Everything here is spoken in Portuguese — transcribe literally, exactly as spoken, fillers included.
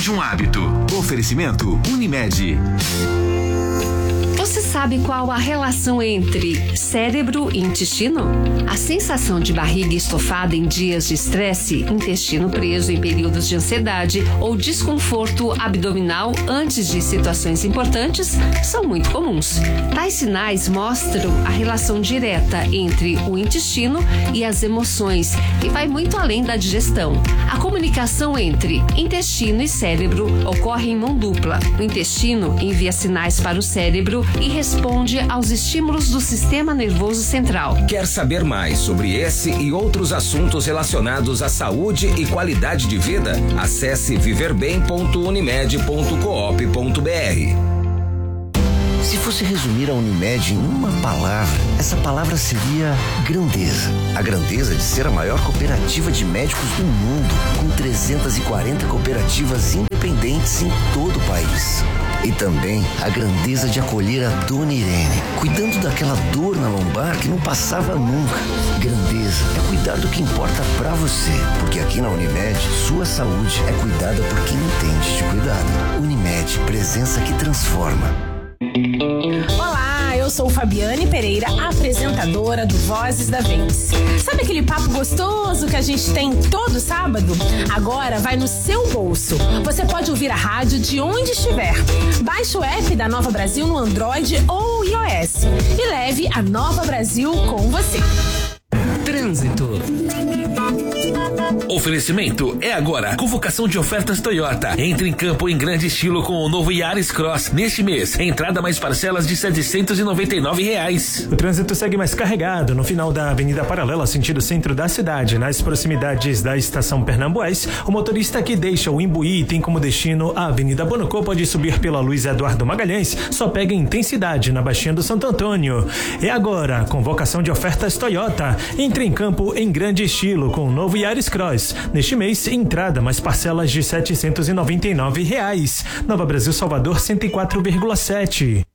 de um hábito. Oferecimento Unimed. Você sabe qual a relação entre cérebro e intestino? A sensação de barriga estofada em dias de estresse, intestino preso em períodos de ansiedade ou desconforto abdominal antes de situações importantes são muito comuns. Tais sinais mostram a relação direta entre o intestino e as emoções, que vai muito além da digestão. A comunicação entre intestino e cérebro ocorre em mão dupla. O intestino envia sinais para o cérebro e responde aos estímulos do sistema nervoso central. Quer saber mais sobre esse e outros assuntos relacionados à saúde e qualidade de vida? Acesse viver bem ponto unimed ponto coop ponto br. Se fosse resumir a Unimed em uma palavra, essa palavra seria grandeza. A grandeza de ser a maior cooperativa de médicos do mundo, com trezentas e quarenta cooperativas independentes em todo o país. E também a grandeza de acolher a Dona Irene, cuidando daquela dor na lombar que não passava nunca. Grandeza é cuidar do que importa pra você, porque aqui na Unimed, sua saúde é cuidada por quem entende de cuidado. Unimed, presença que transforma. Olá, eu sou Fabiane Pereira, apresentadora do Vozes da Vez. Sabe aquele papo gostoso que a gente tem todo sábado? Agora vai no seu bolso. Você pode ouvir a rádio de onde estiver. Baixe o app da Nova Brasil no Android ou iOS e leve a Nova Brasil com você. Trânsito. Oferecimento é agora. Convocação de ofertas Toyota. Entre em campo em grande estilo com o novo Yaris Cross. Neste mês, entrada mais parcelas de setecentos e noventa e nove reais. O trânsito segue mais carregado no final da Avenida Paralela, sentido centro da cidade. Nas proximidades da estação Pernambués, o motorista que deixa o Imbuí e tem como destino a Avenida Bonocô pode subir pela Luiz Eduardo Magalhães, só pega intensidade na Baixinha do Santo Antônio. É agora, convocação de ofertas Toyota. Entre em campo em grande estilo com o novo Yaris Cross. Neste mês, entrada mais parcelas de setecentos e noventa e nove reais. Nova Brasil Salvador cento e quatro vírgula sete.